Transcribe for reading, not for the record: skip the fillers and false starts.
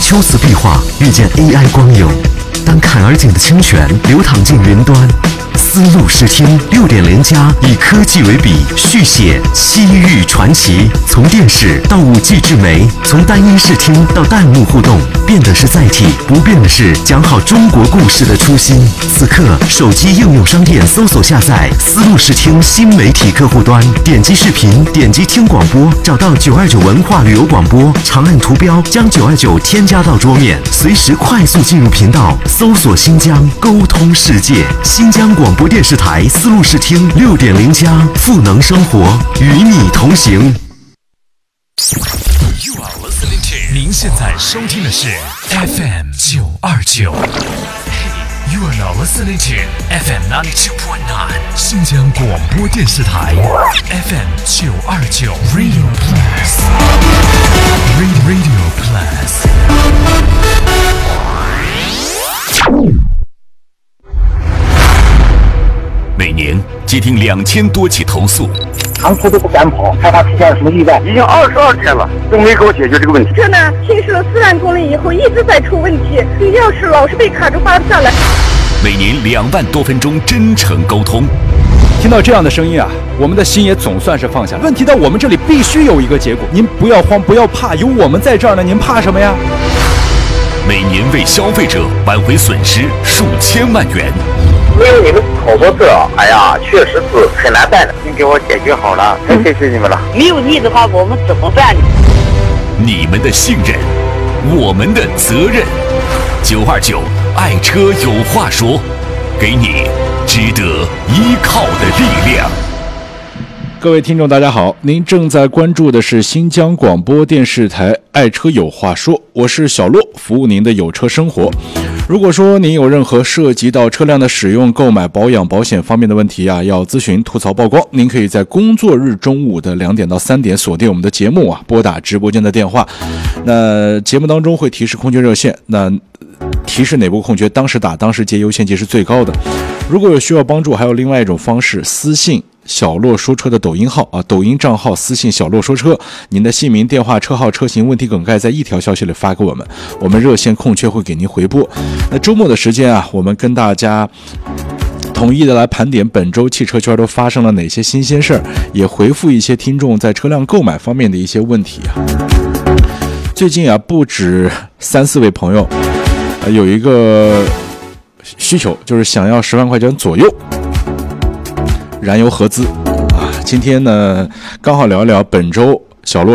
秋瓷壁画遇见 AI 光影，当坎儿井的清泉流淌进云端。丝路视听6.0+以科技为笔，续写西域传奇。从电视到5G 智媒，从单音视听到弹幕互动，变的是载体，不变的是讲好中国故事的初心。此刻，手机应用商店搜索下载丝路视听新媒体客户端，点击视频，点击听广播，找到929文化旅游广播，长按图标将929添加到桌面，随时快速进入频道，搜索新疆，沟通世界。新疆广播电视台丝路视听6.0+，赋能生活，与你同行。 您现在收听的是 FM 929。You are now listening to FM 92.9 新疆广播电视台 FM 929 Radio Plus Radio Plus。每年接听2000多起投诉， 长途都不敢跑，害怕出现什么意外。 已经22天了，都没给我解决这个问题。 车呢行驶了4万公里以后，一直在出问题，钥匙老是被卡住发不下来。 每年2万多分钟真诚沟通。 听到这样的声音啊，我们的心也总算是放下了。问题到我们这里必须有一个结果，您不要慌，不要怕，有我们在这儿呢，您怕什么呀？ 每年为消费者挽回损失数千万元。 没有你们操作这，哎呀，确实是很难办的。您给我解决好了，太谢谢你们了。 没有你的话，我们怎么办呢？ 你们的信任，我们的责任。929爱车有话说，给你值得依靠的力量。 各位听众大家好，您正在关注的是新疆广播电视台爱车有话说，我是小洛，服务您的有车生活。如果说您有任何涉及到车辆的使用、购买、保养、保险方面的问题啊，要咨询、吐槽、曝光，您可以在工作日中午的2点到3点锁定我们的节目啊，拨打直播间的电话。那节目当中会提示空缺热线，那提示哪部空缺当时打当时接，优先级是最高的。如果有需要帮助，还有另外一种方式，私信小洛说车的抖音号啊，抖音账号私信小洛说车，您的姓名、电话、车号、车型、问题梗概在一条消息里发给我们，我们热线空缺会给您回拨。那周末的时间啊，我们跟大家统一的来盘点本周汽车圈都发生了哪些新鲜事儿，也回复一些听众在车辆购买方面的一些问题啊。最近啊，不止3-4位朋友有一个需求，就是想要10万块钱左右燃油合资啊。今天呢，刚好聊一聊本周小洛